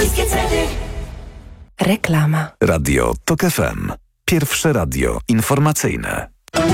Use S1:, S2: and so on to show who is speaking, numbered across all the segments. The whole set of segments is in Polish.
S1: niskie ceny.
S2: Reklama.
S3: Radio TOK FM. Pierwsze radio informacyjne.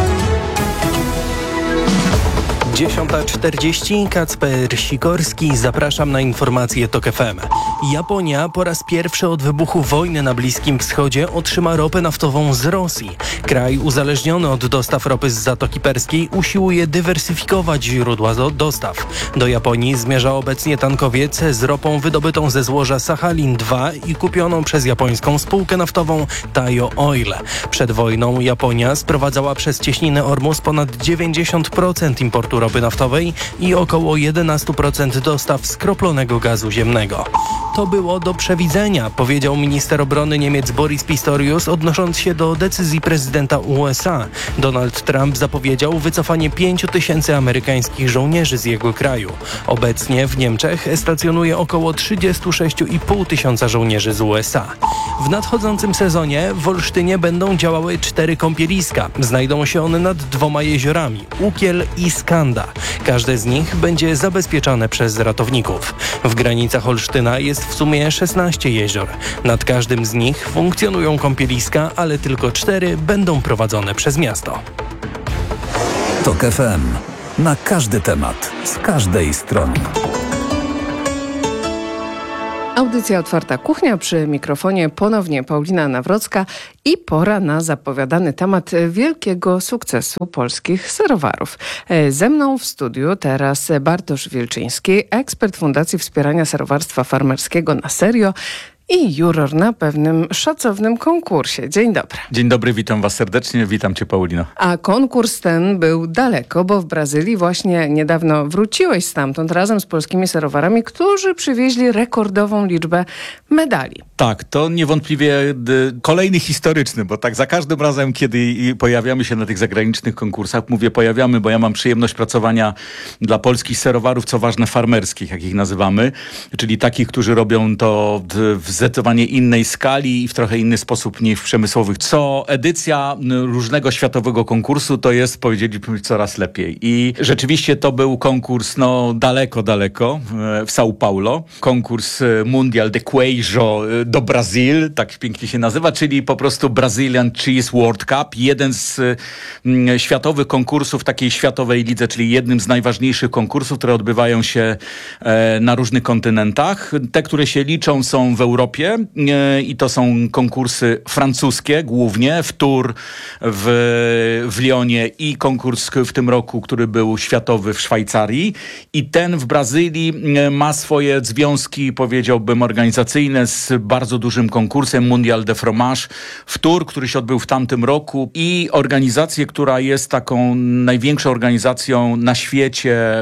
S4: 10:40, Kacper Sikorski, zapraszam na informacje TOK FM. Japonia po raz pierwszy od wybuchu wojny na Bliskim Wschodzie otrzyma ropę naftową z Rosji. Kraj uzależniony od dostaw ropy z Zatoki Perskiej usiłuje dywersyfikować źródła dostaw. Do Japonii zmierza obecnie tankowiec z ropą wydobytą ze złoża Sachalin-2 i kupioną przez japońską spółkę naftową Taiyo Oil. Przed wojną Japonia sprowadzała przez cieśninę Ormus ponad 90% importu ropy naftowej i około 11% dostaw skroplonego gazu ziemnego. To było do przewidzenia, powiedział minister obrony Niemiec Boris Pistorius, odnosząc się do decyzji prezydenta USA. Donald Trump zapowiedział wycofanie 5 000 amerykańskich żołnierzy z jego kraju. Obecnie w Niemczech stacjonuje około 36,5 tysiąca żołnierzy z USA. W nadchodzącym sezonie w Olsztynie będą działały 4 kąpieliska. Znajdą się one nad 2 jeziorami – Ukiel i Skanda. Każde z nich będzie zabezpieczone przez ratowników. W granicach Olsztyna jest w sumie 16 jezior. Nad każdym z nich funkcjonują kąpieliska, ale tylko 4 będą prowadzone przez miasto.
S3: TOK FM. Na każdy temat, z każdej strony.
S2: Audycja Otwarta Kuchnia, przy mikrofonie ponownie Paulina Nawrocka i pora na zapowiadany temat wielkiego sukcesu polskich serowarów. Ze mną w studiu teraz Bartosz Wilczyński, ekspert Fundacji Wspierania Serowarstwa Farmerskiego Na Serio i juror na pewnym szacownym konkursie. Dzień dobry.
S5: Dzień dobry, witam Was serdecznie, witam Cię, Paulino.
S2: A konkurs ten był daleko, bo w Brazylii właśnie niedawno wróciłeś stamtąd razem z polskimi serowarami, którzy przywieźli rekordową liczbę medali.
S5: Tak, to niewątpliwie kolejny historyczny, bo tak za każdym razem, kiedy pojawiamy się na tych zagranicznych konkursach, mówię pojawiamy, bo ja mam przyjemność pracowania dla polskich serowarów, co ważne farmerskich, jak ich nazywamy, czyli takich, którzy robią to w zdecydowanie innej skali i w trochę inny sposób niż w przemysłowych. Co edycja różnego światowego konkursu to jest, powiedzieliśmy, coraz lepiej. I rzeczywiście to był konkurs daleko w São Paulo. Konkurs Mundial de Queijo do Brazil, tak pięknie się nazywa, czyli po prostu Brazilian Cheese World Cup. Jeden z światowych konkursów takiej światowej lidze, czyli jednym z najważniejszych konkursów, które odbywają się na różnych kontynentach. Te, które się liczą, są w Europie i to są konkursy francuskie głównie, w Tours, w Lyonie i konkurs w tym roku, który był światowy w Szwajcarii. I ten w Brazylii ma swoje związki, powiedziałbym, organizacyjne z bardzo dużym konkursem Mundial de Fromage w Tours, który się odbył w tamtym roku i organizację, która jest taką największą organizacją na świecie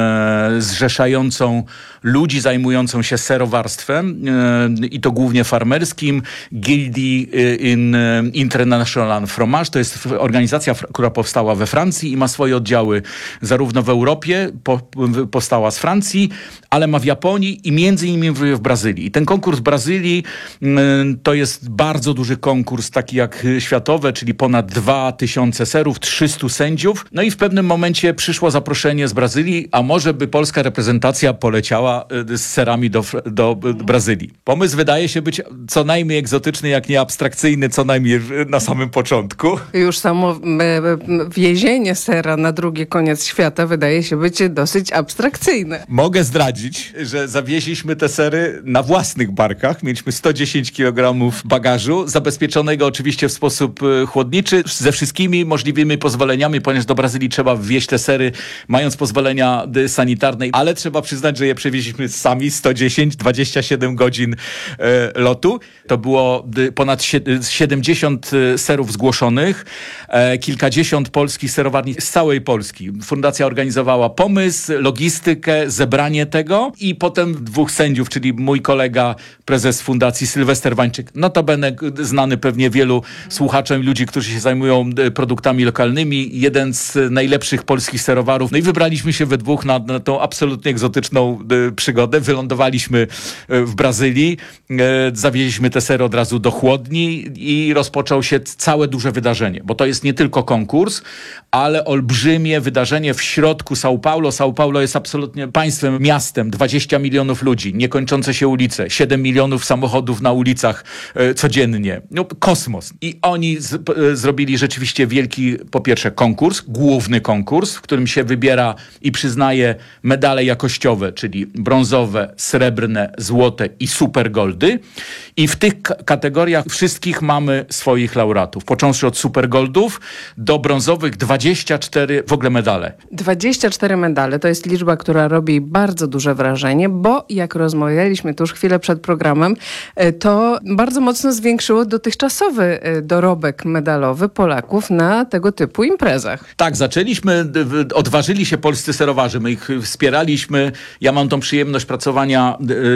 S5: zrzeszającą ludzi zajmującą się serowarstwem i to głównie farmerskim, Gildii International Fromage. To jest organizacja, która powstała we Francji i ma swoje oddziały zarówno w Europie, powstała z Francji, ale ma w Japonii i między innymi w Brazylii. I ten konkurs w Brazylii to jest bardzo duży konkurs, taki jak światowe, czyli ponad 2000 serów, 300 sędziów. No i w pewnym momencie przyszło zaproszenie z Brazylii, a może by polska reprezentacja poleciała z serami do Brazylii. Pomysł wydaje się być co najmniej egzotyczny, jak nie abstrakcyjny, co najmniej na samym początku.
S2: Już samo wiezienie sera na drugi koniec świata wydaje się być dosyć abstrakcyjne.
S5: Mogę zdradzić, że zawieźliśmy te sery na własnych barkach. Mieliśmy 110 kg bagażu, zabezpieczonego oczywiście w sposób chłodniczy, ze wszystkimi możliwymi pozwoleniami, ponieważ do Brazylii trzeba wwieźć te sery, mając pozwolenia sanitarne, ale trzeba przyznać, że je przewieźliśmy sami, 27 godzin lotu. To było ponad 70 serów zgłoszonych, kilkadziesiąt polskich serowarni z całej Polski. Fundacja organizowała pomysł, logistykę, zebranie tego i potem 2 sędziów, czyli mój kolega, prezes fundacji Sylwester Wańczyk, notabene znany pewnie wielu słuchaczom, ludzi, którzy się zajmują produktami lokalnymi, jeden z najlepszych polskich serowarów. No i wybraliśmy się we 2 na tą absolutnie egzotyczną przygodę. Wylądowaliśmy w Brazylii. Zawieźliśmy te sery od razu do chłodni i rozpoczął się całe duże wydarzenie, bo to jest nie tylko konkurs, ale olbrzymie wydarzenie w środku São Paulo. São Paulo jest absolutnie państwem, miastem, 20 milionów ludzi, niekończące się ulice, 7 milionów samochodów na ulicach codziennie. No, kosmos. I oni zrobili rzeczywiście wielki, po pierwsze, konkurs, główny konkurs, w którym się wybiera i przyznaje medale jakościowe, czyli brązowe, srebrne, złote i super goldy. I w tych kategoriach wszystkich mamy swoich laureatów. Począwszy od super goldów do brązowych 24 w ogóle medale.
S2: 24 medale to jest liczba, która robi bardzo duże wrażenie, bo jak rozmawialiśmy tu już chwilę przed programem, to bardzo mocno zwiększyło dotychczasowy dorobek medalowy Polaków na tego typu imprezach.
S5: Tak, zaczęliśmy, odważyli się polscy serowarzy, my ich wspieraliśmy. Ja mam tą przyjemność pracowania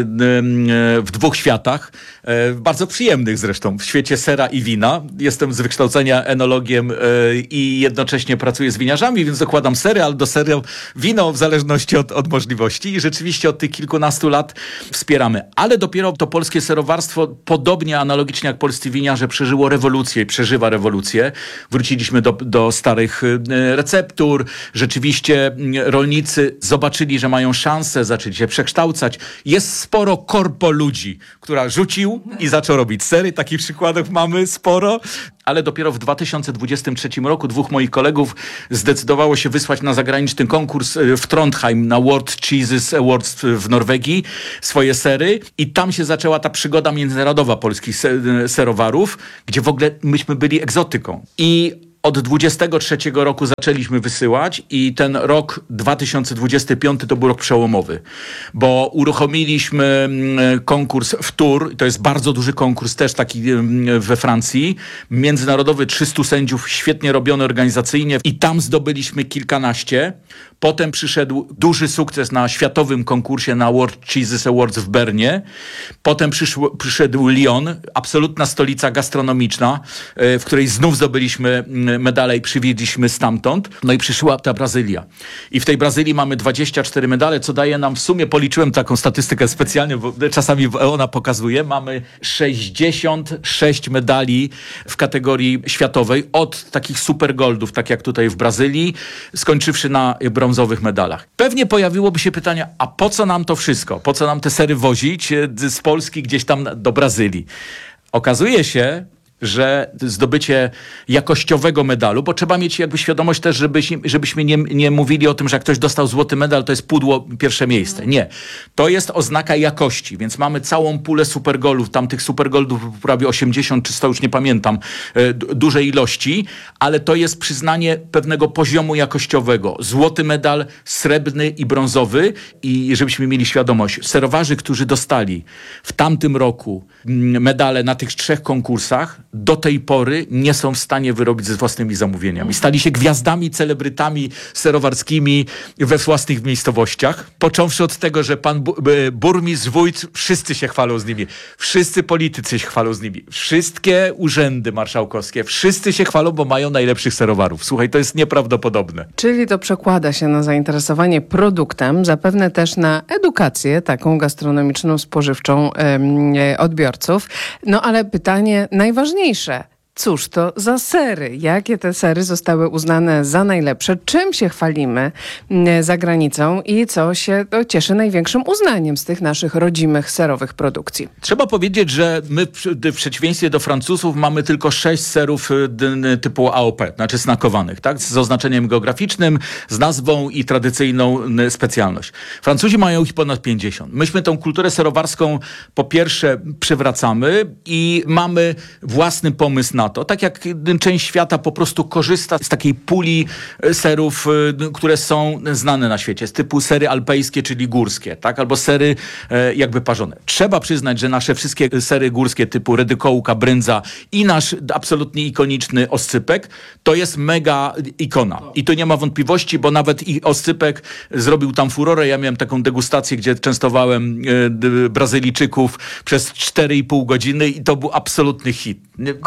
S5: w dwóch światach, bardzo przyjemnych zresztą, w świecie sera i wina. Jestem z wykształcenia enologiem i jednocześnie pracuję z winiarzami, więc dokładam sery, ale do seru wino w zależności od możliwości i rzeczywiście od tych kilkunastu lat wspieramy. Ale dopiero to polskie serowarstwo, podobnie analogicznie jak polscy winiarze, przeżyło rewolucję i przeżywa rewolucję. Wróciliśmy do starych receptur. Rzeczywiście rolnicy zobaczyli, że mają szansę, zaczęli się przekształcać. Jest sporo korpo ludzi, która rzucił i zaczął robić sery. Takich przykładów mamy sporo. Ale dopiero w 2023 roku dwóch moich kolegów zdecydowało się wysłać na zagraniczny konkurs w Trondheim na World Cheeses Awards w Norwegii swoje sery i tam się zaczęła ta przygoda międzynarodowa polskich serowarów, gdzie w ogóle myśmy byli egzotyką. I od 23 roku zaczęliśmy wysyłać i ten rok 2025 to był rok przełomowy, bo uruchomiliśmy konkurs w Tours, to jest bardzo duży konkurs, też taki we Francji, międzynarodowy, 300 sędziów, świetnie robiony organizacyjnie i tam zdobyliśmy kilkanaście. Potem przyszedł duży sukces na światowym konkursie na World Cheeses Awards w Bernie. Potem przyszedł Lyon, absolutna stolica gastronomiczna, w której znów zdobyliśmy medale i przywieźliśmy stamtąd. No i przyszła ta Brazylia. I w tej Brazylii mamy 24 medale, co daje nam w sumie, policzyłem taką statystykę specjalnie, bo czasami ona pokazuje, mamy 66 medali w kategorii światowej, od takich super goldów, tak jak tutaj w Brazylii, skończywszy na brązowych medalach. Pewnie pojawiłoby się pytanie, a po co nam to wszystko? Po co nam te sery wozić z Polski gdzieś tam do Brazylii? Okazuje się, że zdobycie jakościowego medalu, bo trzeba mieć jakby świadomość też, żebyśmy nie mówili o tym, że jak ktoś dostał złoty medal, to jest pudło pierwsze miejsce. Nie. To jest oznaka jakości, więc mamy całą pulę supergoldów, tam tych supergoldów prawie 80 czy 100, już nie pamiętam, dużej ilości, ale to jest przyznanie pewnego poziomu jakościowego. Złoty medal, srebrny i brązowy i żebyśmy mieli świadomość, serowarzy, którzy dostali w tamtym roku medale na tych 3 konkursach, do tej pory nie są w stanie wyrobić ze własnymi zamówieniami. Stali się gwiazdami, celebrytami serowarskimi we własnych miejscowościach. Począwszy od tego, że pan burmistrz, wójt, wszyscy się chwalą z nimi. Wszyscy politycy się chwalą z nimi. Wszystkie urzędy marszałkowskie, wszyscy się chwalą, bo mają najlepszych serowarów. Słuchaj, to jest nieprawdopodobne.
S2: Czyli to przekłada się na zainteresowanie produktem, zapewne też na edukację taką gastronomiczną, spożywczą odbiorców. No ale pytanie najważniejsze. Cóż to za sery? Jakie te sery zostały uznane za najlepsze? Czym się chwalimy za granicą i co się cieszy największym uznaniem z tych naszych rodzimych serowych produkcji?
S5: Trzeba powiedzieć, że my w przeciwieństwie do Francuzów mamy tylko 6 serów typu AOP, znaczy snakowanych, tak? Z oznaczeniem geograficznym, z nazwą i tradycyjną specjalność. Francuzi mają ich ponad 50. Myśmy tą kulturę serowarską po pierwsze przywracamy i mamy własny pomysł na to. Tak jak część świata po prostu korzysta z takiej puli serów, które są znane na świecie, z typu sery alpejskie, czyli górskie, tak? Albo sery jakby parzone. Trzeba przyznać, że nasze wszystkie sery górskie typu Rydykołka, Bryndza i nasz absolutnie ikoniczny oscypek, to jest mega ikona. I tu nie ma wątpliwości, bo nawet i oscypek zrobił tam furorę. Ja miałem taką degustację, gdzie częstowałem Brazylijczyków przez 4,5 godziny i to był absolutny hit.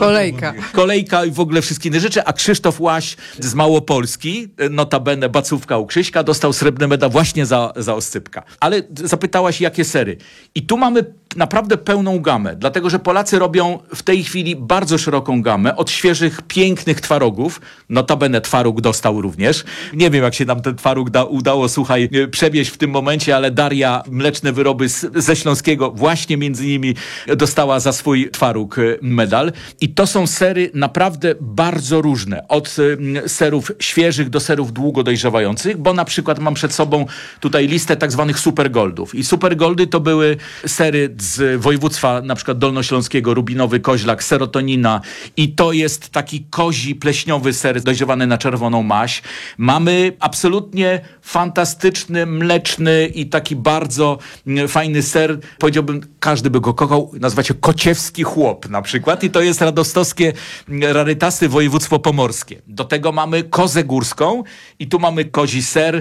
S5: Kolejka i w ogóle wszystkie inne rzeczy, a Krzysztof Łaś z Małopolski, notabene bacówka u Krzyśka, dostał srebrny medal właśnie za oscypka. Ale zapytałaś, jakie sery. I tu mamy naprawdę pełną gamę, dlatego że Polacy robią w tej chwili bardzo szeroką gamę, od świeżych, pięknych twarogów, notabene twaróg dostał również. Nie wiem, jak się nam ten twaróg udało, słuchaj, przewieźć w tym momencie, ale Daria mleczne wyroby ze Śląskiego właśnie między innymi dostała za swój twaróg medal. I to są sery naprawdę bardzo różne, od serów świeżych do serów długo dojrzewających, bo na przykład mam przed sobą tutaj listę tak zwanych supergoldów. I supergoldy to były sery z województwa na przykład dolnośląskiego, Rubinowy Koźlak, Serotonina i to jest taki kozi, pleśniowy ser dojrzewany na czerwoną maź. Mamy absolutnie fantastyczny, mleczny i taki bardzo fajny ser. Powiedziałbym, każdy by go kochał, nazywa się kociewski chłop na przykład i to jest radostowskie rarytasy województwo pomorskie. Do tego mamy kozę górską i tu mamy kozi ser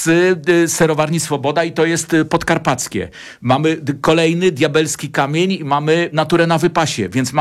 S5: z serowarni Swoboda i to jest podkarpackie. Mamy kolejny diabelski kamień i mamy naturę na wypasie, więc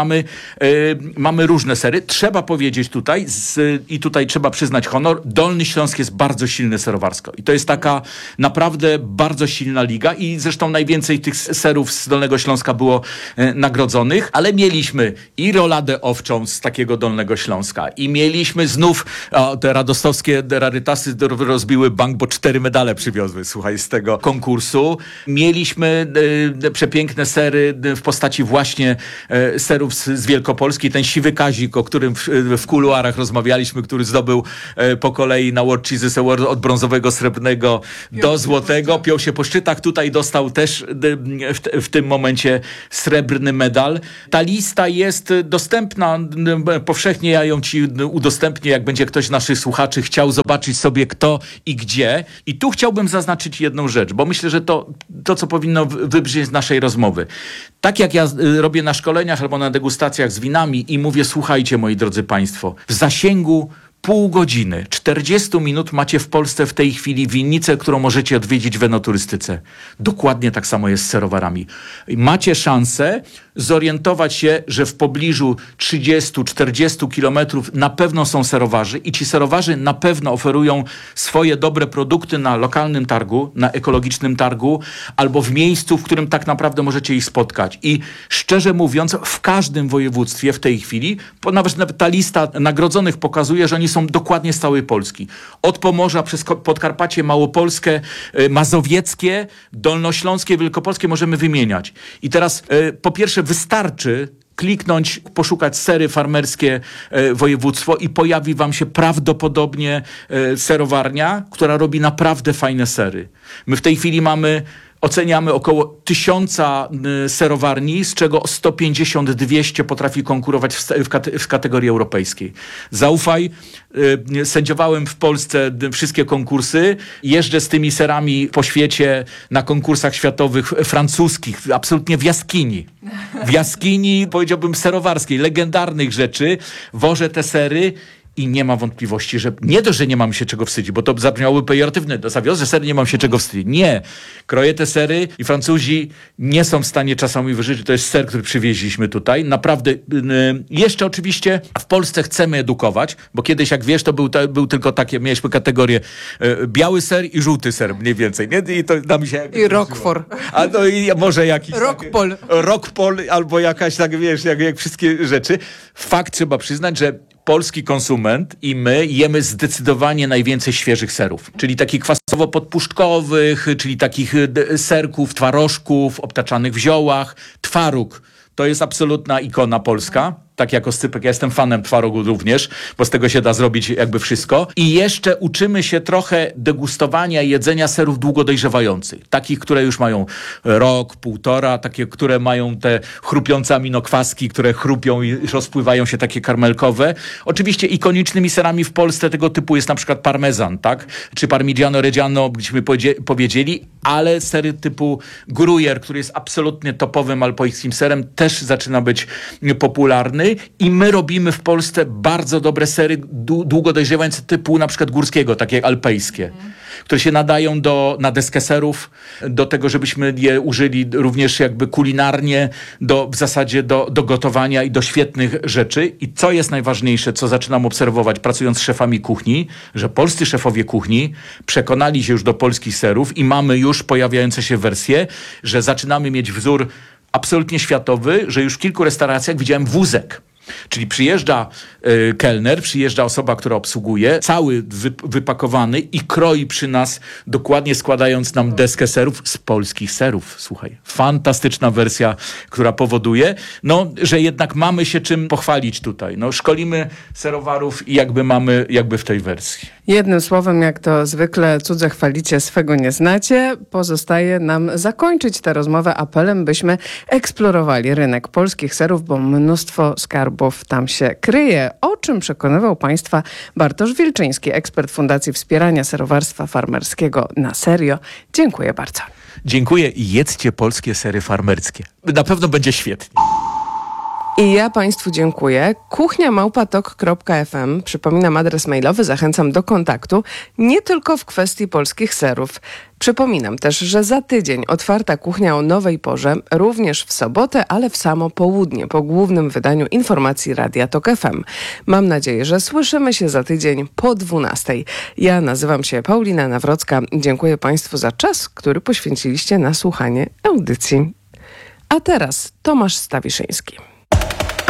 S5: mamy różne sery. Trzeba powiedzieć tutaj i tutaj trzeba przyznać honor, Dolny Śląsk jest bardzo silny serowarsko i to jest taka naprawdę bardzo silna liga i zresztą najwięcej tych serów z Dolnego Śląska było nagrodzonych, ale mieliśmy i roladę owczą z takiego Dolnego Śląska i mieliśmy znów te radostowskie rarytasy rozbiły bank, bo 4 medale przywiozły, słuchaj, z tego konkursu. Mieliśmy przepiękne sery w postaci właśnie serów z Wielkopolski. Ten siwy Kazik, o którym w kuluarach rozmawialiśmy, który zdobył po kolei na World Cheeses Award od brązowego, srebrnego do złotego. Piął się po szczytach. Tutaj dostał też w tym momencie srebrny medal. Ta lista jest dostępna powszechnie. Ja ją ci udostępnię, jak będzie ktoś z naszych słuchaczy chciał zobaczyć sobie kto i gdzie. I tu chciałbym zaznaczyć jedną rzecz, bo myślę, że to co powinno wybrzmieć z naszej rozmowy. Tak jak ja robię na szkoleniach albo na degustacjach z winami i mówię, słuchajcie, moi drodzy państwo, w zasięgu pół godziny, 40 minut macie w Polsce w tej chwili winnicę, którą możecie odwiedzić w enoturystyce. Dokładnie tak samo jest z serowarami. Macie szansę zorientować się, że w pobliżu 30-40 kilometrów na pewno są serowarzy i ci serowarzy na pewno oferują swoje dobre produkty na lokalnym targu, na ekologicznym targu albo w miejscu, w którym tak naprawdę możecie ich spotkać. I szczerze mówiąc, w każdym województwie w tej chwili, nawet ta lista nagrodzonych pokazuje, że oni są dokładnie z całej Polski. Od Pomorza przez Podkarpacie, Małopolskę, Mazowieckie, Dolnośląskie, Wielkopolskie możemy wymieniać. I teraz po pierwsze wystarczy kliknąć, poszukać sery farmerskie województwo i pojawi wam się prawdopodobnie serowarnia, która robi naprawdę fajne sery. My w tej chwili oceniamy około 1000 serowarni, z czego 150-200 potrafi konkurować w kategorii europejskiej. Zaufaj, sędziowałem w Polsce wszystkie konkursy, jeżdżę z tymi serami po świecie na konkursach światowych francuskich, absolutnie w jaskini, powiedziałbym serowarskiej, legendarnych rzeczy, wożę te sery. I nie ma wątpliwości, że nie dość, że nie mam się czego wstydzić, bo to zabrzmiałoby pejoratywne. Zawiozę sery, nie mam się czego wstydzić. Nie. Kroję te sery i Francuzi nie są w stanie czasami wyżyć. To jest ser, który przywieźliśmy tutaj. Naprawdę. Jeszcze oczywiście w Polsce chcemy edukować, bo kiedyś, jak wiesz, to był tylko takie, mieliśmy kategorię biały ser i żółty ser mniej więcej. Nie? I to nam się...
S2: I Roquefort.
S5: A no i może jakiś...
S2: Roquepol.
S5: Albo jakaś, tak wiesz, jak wszystkie rzeczy. Fakt trzeba przyznać, że polski konsument i my jemy zdecydowanie najwięcej świeżych serów, czyli takich kwasowo-podpuszczkowych, czyli takich serków, twarożków obtaczanych w ziołach. Twaróg to jest absolutna ikona polska. Tak jak oscypek, ja jestem fanem twarogu również, bo z tego się da zrobić jakby wszystko. I jeszcze uczymy się trochę degustowania i jedzenia serów długo dojrzewających. Takich, które już mają rok, półtora, takie, które mają te chrupiące aminokwaski, które chrupią i rozpływają się takie karmelkowe. Oczywiście ikonicznymi serami w Polsce tego typu jest na przykład parmezan, tak? Czy parmigiano reggiano, byśmy powiedzieli, ale sery typu gruyère, który jest absolutnie topowym alpejskim serem, też zaczyna być popularny. I my robimy w Polsce bardzo dobre sery długo dojrzewające typu na przykład górskiego, takie jak alpejskie, które się nadają na deskę serów, do tego, żebyśmy je użyli również jakby kulinarnie, w zasadzie do gotowania i do świetnych rzeczy. I co jest najważniejsze, co zaczynam obserwować pracując z szefami kuchni, że polscy szefowie kuchni przekonali się już do polskich serów i mamy już pojawiające się wersje, że zaczynamy mieć wzór absolutnie światowy, że już w kilku restauracjach widziałem wózek. Czyli przyjeżdża kelner, przyjeżdża osoba, która obsługuje, cały wypakowany i kroi przy nas, dokładnie składając nam deskę serów z polskich serów. Słuchaj, fantastyczna wersja, która powoduje, że jednak mamy się czym pochwalić tutaj. Szkolimy serowarów i jakby w tej wersji.
S2: Jednym słowem, jak to zwykle, cudze chwalicie, swego nie znacie. Pozostaje nam zakończyć tę rozmowę apelem, byśmy eksplorowali rynek polskich serów, bo mnóstwo skarbów tam się kryje. O czym przekonywał Państwa Bartosz Wilczyński, ekspert Fundacji Wspierania Serowarstwa Farmerskiego Na Serio. Dziękuję bardzo.
S5: Dziękuję i jedzcie polskie sery farmerskie. Na pewno będzie świetnie.
S2: I ja Państwu dziękuję. kuchnia@tok.fm. Przypominam adres mailowy, zachęcam do kontaktu, nie tylko w kwestii polskich serów. Przypominam też, że za tydzień otwarta kuchnia o nowej porze, również w sobotę, ale w samo południe, po głównym wydaniu informacji Radia Tok FM. Mam nadzieję, że słyszymy się za tydzień po 12:00. Ja nazywam się Paulina Nawrocka. Dziękuję Państwu za czas, który poświęciliście na słuchanie audycji. A teraz Tomasz Stawiszyński.